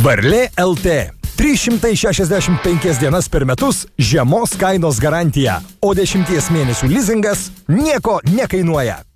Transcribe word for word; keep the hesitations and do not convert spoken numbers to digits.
Varlė L T. trys šimtai šešiasdešimt penkias dienas per metus žiemos kainos garantija, o dešimties mėnesių lizingas nieko nekainuoja.